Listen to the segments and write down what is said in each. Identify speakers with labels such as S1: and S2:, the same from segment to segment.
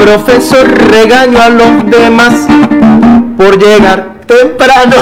S1: profesor regañó a los demás por llegar temprano.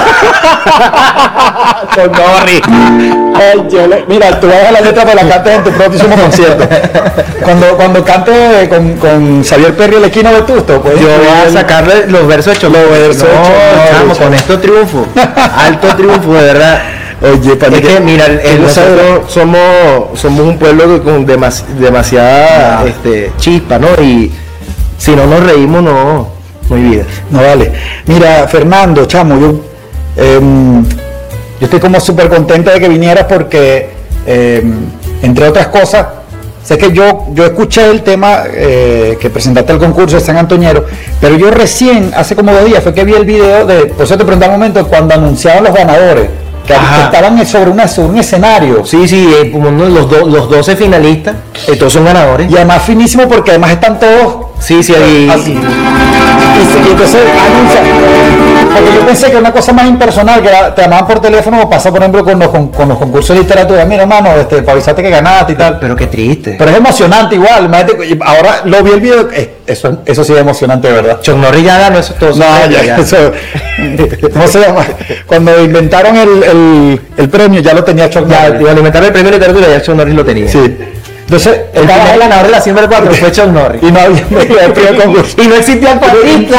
S2: Con Norris. Mira, tú vas a la letra para la cantes en tu próximo concierto. Cuando cante con Xavier Perry el Equino Vetusto, pues
S1: yo voy a sacarle los versos hechos. Chamo, con esto triunfo. Alto triunfo, de verdad.
S2: Oye,
S1: es que mira, nosotros somos un pueblo con demasiada chispa, ¿no? Y si no nos reímos, no hay vida.
S2: No vale. Mira, Fernando, chamo, yo estoy como súper contento de que vinieras porque, entre otras cosas, sé que yo escuché el tema que presentaste el concurso de San Antoñero, pero yo recién, hace como 2 días, fue que vi el video por eso te pregunté al momento, cuando anunciaron los ganadores. Que estaban sobre un escenario.
S1: Sí, los 12 finalistas, todos son ganadores.
S2: Y además finísimo porque además están todos.
S1: Sí, ahí.
S2: Así. Y entonces anuncian. Porque yo pensé que una cosa más impersonal, que te llamaban por teléfono, o pasa por ejemplo con los concursos de literatura. Mira, hermano, para avisarte que ganaste y tal.
S1: Pero qué triste.
S2: Pero es emocionante igual. Ahora lo vi el video. Eso sí es emocionante, de verdad.
S1: Chuck Norris ya ganó eso todo.
S2: No, ya. Eso. ¿Cómo se llama? Cuando inventaron el premio, ya lo tenía Chuck Norris.
S1: Cuando inventaron el premio de literatura, ya Chuck Norris lo tenía.
S2: Sí. Entonces,
S1: el primer ganador de la Siembra 4 fue Chuck Norris.
S2: Y no había el primer concurso.
S1: Y no existía el cuadrista.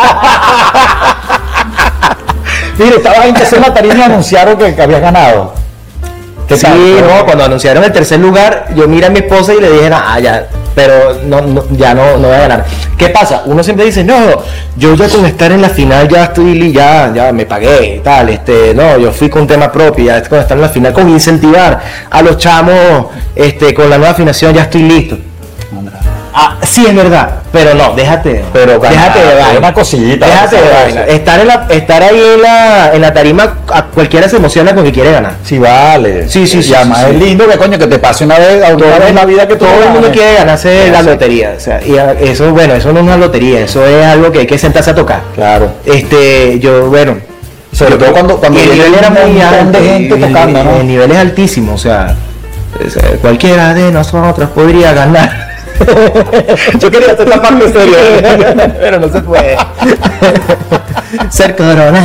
S2: Mire, estaba en la tarima y anunciaron que habías ganado.
S1: Sí, no, cuando anunciaron el tercer lugar, yo miré a mi esposa y le dije, ya, pero ya no voy a ganar. ¿Qué pasa? Uno siempre dice, no, yo ya con estar en la final ya estoy, ya me pagué, tal, no, yo fui con tema propio, ya con estar en la final, con incentivar a los chamos, con la nueva afinación ya estoy listo. Sí, es verdad, pero no, déjate de vaina.
S2: Una cosita.
S1: Déjate de vaina. Estar ahí en la tarima, a cualquiera se emociona con que quiere ganar.
S2: Sí, vale.
S1: Sí.
S2: Y además es lindo que te pase una vez en la vida que
S1: todo el mundo quiere ganarse la lotería. O sea, y eso no es una lotería, eso es algo que hay que sentarse a tocar.
S2: Claro.
S1: Sobre todo cuando el nivel era muy alto, de gente tocando, ¿no? El nivel es altísimo, o sea, cualquiera de nosotros podría ganar.
S2: Yo quería hacer la parte seria,
S1: pero no se puede. Ser corona.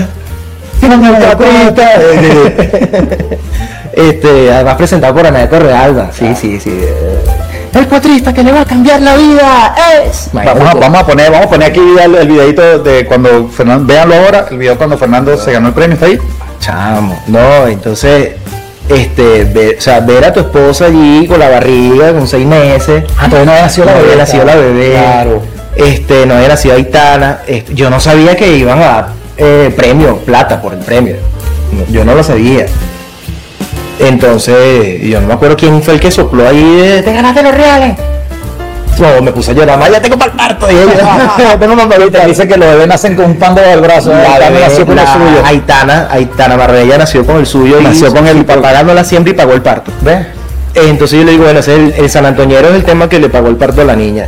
S1: Además presentado por Ana de Torrealba. Sí. El cuatrista que le va a cambiar la vida es.
S2: Vamos a poner aquí el videito de cuando Fernando, véanlo ahora, el video cuando Fernando se ganó el premio, ¿está ahí?
S1: Chamo, no, entonces ver a tu esposa allí con la barriga, con 6 meses.
S2: Todavía no había nacido
S1: la bebé.
S2: Claro.
S1: No había nacido Aitana. Yo no sabía que iban a dar premio, plata por el premio. Yo no lo sabía. Entonces, yo no me acuerdo quién fue el que sopló ahí te ganaste los reales. No, me puse a llorar, ya tengo para el parto.
S2: Tengo una mamita, dice que los bebés nacen con un pan debajo del brazo.
S1: Aitana Marbella nació con el suyo.
S2: Nació con el
S1: papá ganó la siembra y pagó el parto.
S2: ¿Ves?
S1: Entonces yo le digo, bueno, el San Antoñero es el tema que le pagó el parto a la niña.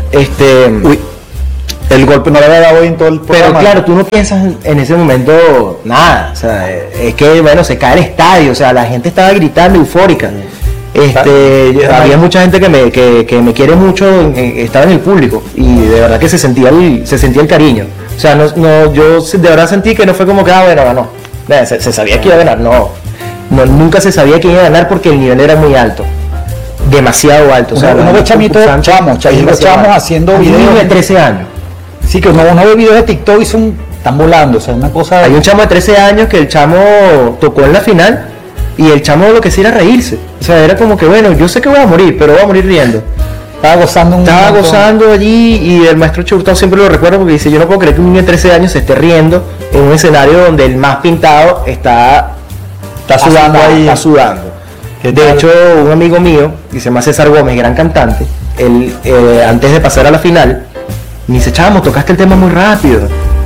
S2: El golpe no le había dado hoy en todo el programa.
S1: Pero claro, tú no piensas en ese momento nada. O sea, es que, se cae el estadio. O sea, la gente estaba gritando, eufórica. Había mucha gente que me quiere mucho, estaba en el público y de verdad que se sentía el cariño. O sea, yo de verdad sentí que no fue como que ganó. Se sabía que iba a ganar, nunca se sabía quién iba a ganar porque el nivel era muy alto, demasiado alto. O sea,
S2: uno ve chamos haciendo videos
S1: de 13 años.
S2: Sí, que uno ve videos de TikTok y están volando, o sea, una cosa.
S1: Hay un chamo de 13 años que el chamo tocó en la final. Y el chamo lo que hacía era reírse. O sea, era como que, yo sé que voy a morir, pero voy a morir riendo. Estaba gozando allí y el maestro Churtado siempre lo recuerdo porque dice, yo no puedo creer que un niño de 13 años se esté riendo en un escenario donde el más pintado está sudando ahí. Está sudando. De hecho, un amigo mío, que se llama César Gómez, gran cantante, él, antes de pasar a la final, me dice, chamo, tocaste el tema muy rápido.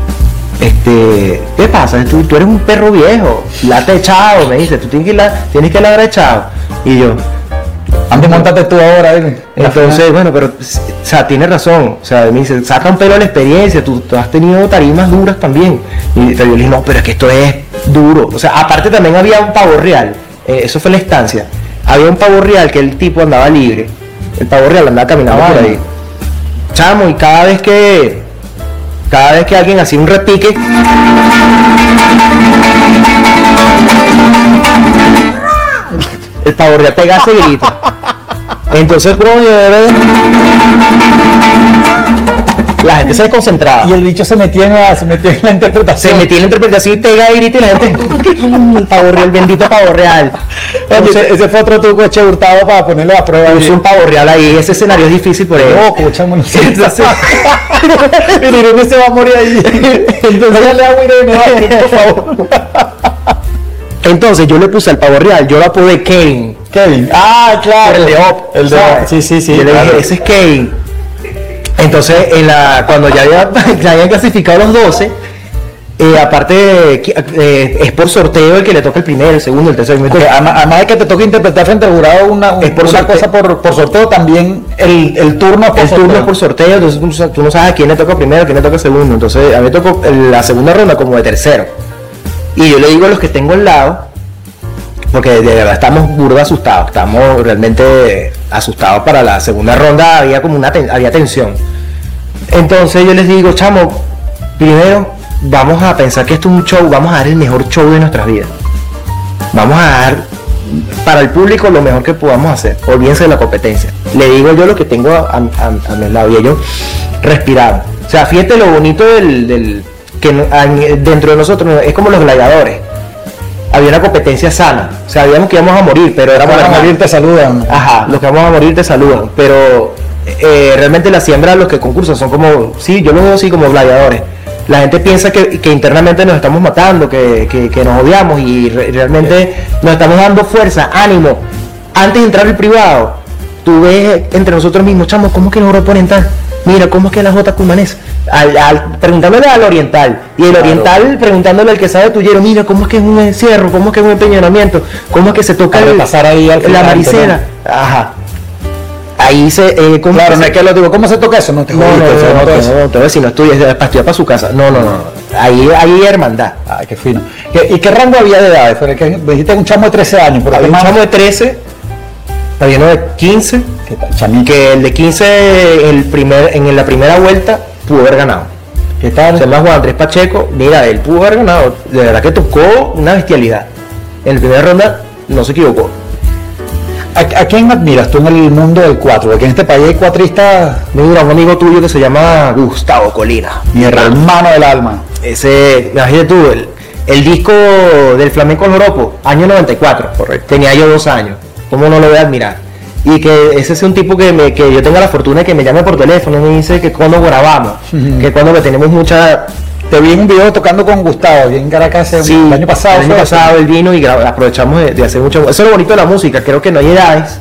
S1: ¿Qué pasa? Tú eres un perro viejo, late echado, me dice, tú tienes que ladrar echado. Y yo,
S2: antes montate tú ahora.
S1: Entonces, pero, o sea, tiene razón. O sea, me dice, saca un pelo de la experiencia, tú has tenido tarimas duras también. Y yo le dije, no, pero es que esto es duro. O sea, aparte también había un pavo real, eso fue en la estancia. Había un pavo real que el tipo andaba libre. El pavo real andaba caminando por ahí. chamo, y cada vez que alguien hacía un repique, el pavo real pegaba ese grito. Entonces, la gente se desconcentraba.
S2: Y el bicho se metía en la interpretación.
S1: Se metía en la interpretación y pega y grita y la gente, el pavo real, bendito pavo real.
S2: Entonces, ese fue otro truco de Che Hurtado para ponerlo a prueba.
S1: Puso un pavo real ahí, ese escenario es difícil por eso.
S2: No, escuchamos nosotros. Irene se va a morir ahí. Entonces ya le hago Irene, por favor.
S1: Entonces yo le puse al pavo real, yo lo apodé Kane.
S2: Kevin. Ah, claro.
S1: El de Op.
S2: El de Op. Sí.
S1: Yo le dije, ese es Kane. Entonces, cuando ya habían clasificado los 12, aparte es por sorteo el que le toca el primero, el segundo, el tercero.
S2: Además de que te toca interpretar frente al jurado una cosa por sorteo, también el turno
S1: es por sorteo. Entonces tú no sabes a quién le toca primero, a quién le toca segundo. Entonces a mí me tocó la segunda ronda como de tercero. Y yo le digo a los que tengo al lado, porque de verdad estamos burda asustados, estamos realmente asustados para la segunda ronda, había como había tensión. Entonces yo les digo, chamo, primero vamos a pensar que esto es un show, vamos a dar el mejor show de nuestras vidas. Vamos a dar para el público lo mejor que podamos hacer, olvídense de la competencia. Le digo yo lo que tengo a mi lado y ellos respiraron. O sea, fíjate lo bonito del que dentro de nosotros es como los gladiadores. Había una competencia sana, o sea, sabíamos que íbamos a morir, pero
S2: éramos a morir te saludan.
S1: Ajá, los que vamos a morir te saludan, pero realmente la siembra de los que concursan son como, sí, yo los veo así como gladiadores. La gente piensa que internamente nos estamos matando, que nos odiamos y realmente nos estamos dando fuerza, ánimo. Antes de entrar al privado, tú ves entre nosotros mismos, chamo, ¿cómo es que nos oponen tal? Mira, ¿cómo es que la J cumanesa? Preguntándole al oriental, y el oriental preguntándole al que sabe tuyero, mira, ¿cómo es que es un encierro? ¿Cómo es que es un empeñonamiento? ¿Cómo es que se toca
S2: pasar ahí al
S1: la maricera? ¿No? Ajá. Ahí
S2: claro, no es que lo digo, ¿cómo se toca eso? No te voy
S1: a decir, si no estudias para estudiar para su casa. No. Ahí hay hermandad.
S2: Ay, qué fino. ¿Y qué rango había de edades? Me dijiste un chamo de 13 años.
S1: Había un chamo de 13, había uno de 15.
S2: ¿Qué tal, chamito?
S1: Que el de 15 en la primera vuelta pudo haber ganado.
S2: ¿Qué tal?
S1: Se llama Juan Andrés Pacheco. Mira, él pudo haber ganado. De verdad que tocó una bestialidad. En la primera ronda no se equivocó.
S2: ¿A quién admiras tú en el mundo del cuatro? Porque en este país hay cuatristas.
S1: Mira, un amigo tuyo que se llama Gustavo Colina.
S2: Mi hermano del alma.
S1: Ese, imagínate tú, el disco del Flamenco al Joropo, año 94.
S2: Correcto.
S1: Tenía yo 2 años. ¿Cómo no lo voy a admirar? Y que ese es un tipo que yo tengo la fortuna de que me llame por teléfono y me dice que cuando grabamos, que cuando tenemos mucha...
S2: Te vi en un video tocando con Gustavo, en Caracas el año pasado.
S1: El año pasado él vino y aprovechamos de hacer mucho. Eso es lo bonito de la música, creo que no hay edades.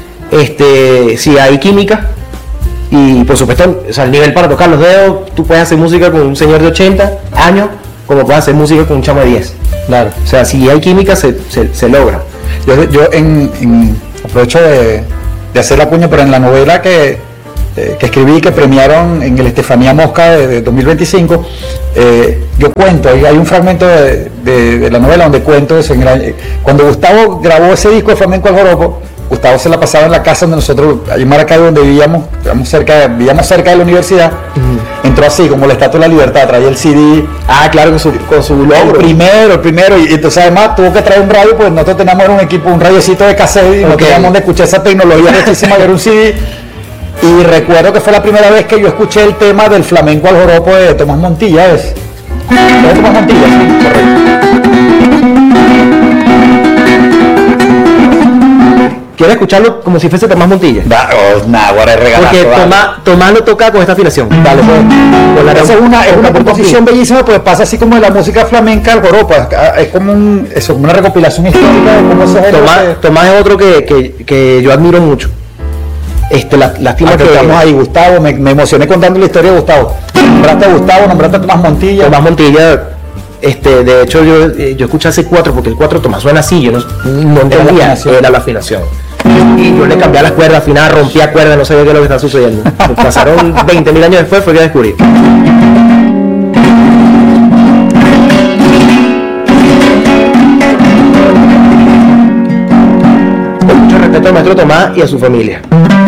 S1: Si hay química y por supuesto, o sea, el nivel para tocar los dedos, tú puedes hacer música con un señor de 80 años como puedes hacer música con un chamo de 10.
S2: Claro.
S1: O sea, si hay química se logra.
S2: Yo aprovecho de hacer la puña, pero en la novela que escribí, que premiaron en el Estefanía Mosca de 2025, yo cuento, hay un fragmento de la novela donde cuento eso. Cuando Gustavo grabó ese disco de Flamenco al Joropo, Gustavo se la pasaba en la casa donde nosotros, allí en Maracay, donde vivíamos cerca de la universidad. Entró así, como la Estatua de la Libertad, traía el CD.
S1: Ah, claro, con su logo.
S2: El primero, y entonces además tuvo que traer un radio, pues nosotros teníamos un equipo, un radiocito de cassette, y no teníamos donde escuchar esa tecnología muchísima, que era un CD. Y recuerdo que fue la primera vez que yo escuché el tema del Flamenco al Joropo de Tomás Montilla, ¿ves? ¿De Tomás Montilla? Sí, correcto.
S1: ¿Quieres escucharlo como si fuese Tomás Montilla?
S2: Ahora es regalazo.
S1: Porque Tomás lo toca con esta afinación.
S2: Dale, pues. Esa es una composición bellísima, pues pasa así como de la música flamenca al Joropo. Es como una recopilación histórica de cómo se
S1: Tomás es otro que yo admiro mucho. Lástima que
S2: estamos ahí. Gustavo, me emocioné contando la historia de Gustavo. Nombraste a Gustavo, nombraste a Tomás Montilla.
S1: Tomás Montilla, de hecho yo escuché hace 4, porque el 4 Tomás suena así, yo no entendía, era la afinación. Y yo le cambié las cuerdas, afinaba, rompía cuerdas, no sabía qué es lo que estaba sucediendo. Pasaron 20.000 años después, fue que descubrí. Con mucho respeto al maestro Tomás y a su familia.